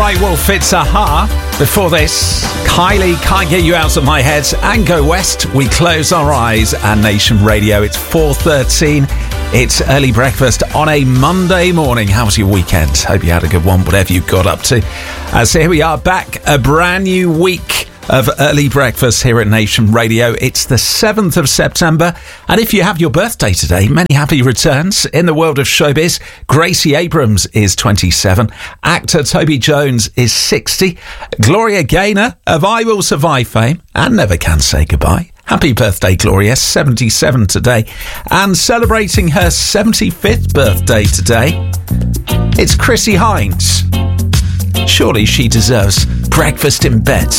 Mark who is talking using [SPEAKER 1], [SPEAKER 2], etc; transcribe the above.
[SPEAKER 1] Right, Wolf, it's Aha. Before this, Kylie, Can't Get You Out of My Head, and Go West. We close our eyes, and Nation Radio. It's 4:13. It's early breakfast on a Monday morning. How was your weekend? Hope you had a good one, whatever you got up to. So here we are back, a brand new week of early breakfast here at Nation Radio. It's the 7th of September, and if you have your birthday today, many happy returns. In the world of showbiz, Gracie Abrams is 27, actor Toby Jones is 60, Gloria Gaynor of I Will Survive fame and Never Can Say Goodbye. Happy birthday, Gloria, 77 today. And celebrating her 75th birthday today, it's Chrissie Hynde. Surely she deserves breakfast in bed.